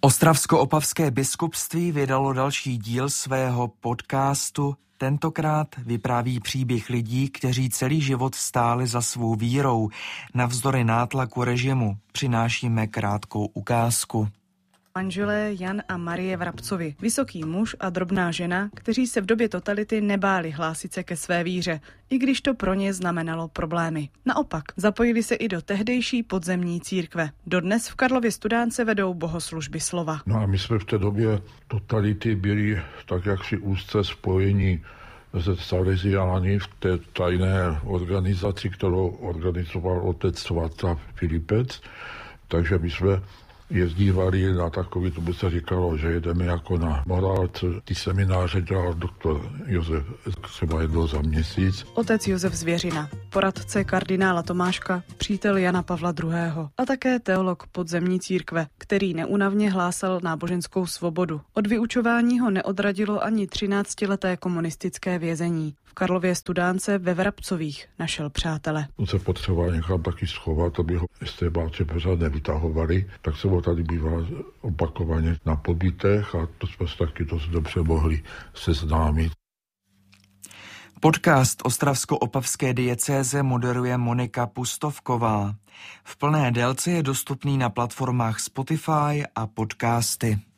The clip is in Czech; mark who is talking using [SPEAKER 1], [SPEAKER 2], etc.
[SPEAKER 1] Ostravsko-opavské biskupství vydalo další díl svého podcastu. Tentokrát vypráví příběh lidí, kteří celý život stáli za svou vírou. Navzdory nátlaku režimu přinášíme krátkou ukázku.
[SPEAKER 2] Manželé Jan a Marie Vrabcovi, vysoký muž a drobná žena, kteří se v době totality nebáli hlásit se ke své víře, i když to pro ně znamenalo problémy. Naopak, zapojili se i do tehdejší podzemní církve. Dodnes v Karlově Studánce vedou bohoslužby slova.
[SPEAKER 3] No a my jsme v té době totality byli tak jaksi úzce spojení se Salesiány v té tajné organizaci, kterou organizoval otec Svatá Filipec. Takže my jsme jezdívali na takový, to by se říkalo, že jedeme jako na morálce. Ty semináře dělal doktor Josef třeba jednou za měsíc.
[SPEAKER 2] Otec Josef Zvěřina, poradce kardinála Tomáška, přítel Jana Pavla II. A také teolog podzemní církve, který neúnavně hlásal náboženskou svobodu. Od vyučování ho neodradilo ani 13leté komunistické vězení. V Karlově Studánce ve Vrabcových našel přátele.
[SPEAKER 3] On se potřeboval někam taky schovat, aby ho estébáče pořád nevytahovali, tak se ho tady býval opakovaně na pobytech a to jsme se taky dost dobře mohli seznámit.
[SPEAKER 1] Podcast Ostravsko-opavské diecéze moderuje Monika Pustovková. V plné délce je dostupný na platformách Spotify a podcasty.